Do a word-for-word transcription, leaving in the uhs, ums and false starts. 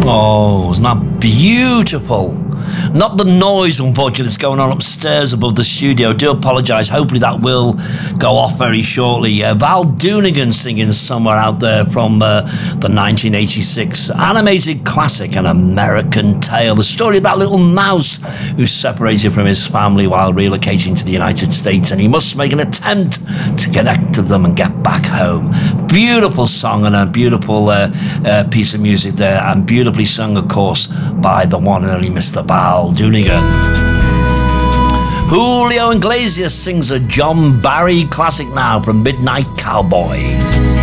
Oh, isn't that beautiful? Not the noise, unfortunately, that's going on upstairs above the studio. I do apologise. Hopefully that will go off very shortly. Uh, Val Doonigan singing Somewhere Out There from uh, the nineteen eighty-six animated classic, An American Tale. The story of that little mouse who's separated from his family while relocating to the United States, and he must make an attempt to connect to them and get back home. Beautiful song and a beautiful uh, uh, piece of music there, and beautifully sung, of course, by the one and only Mister Val Doonigan. Julio Iglesias sings a John Barry classic now from Midnight Cowboy.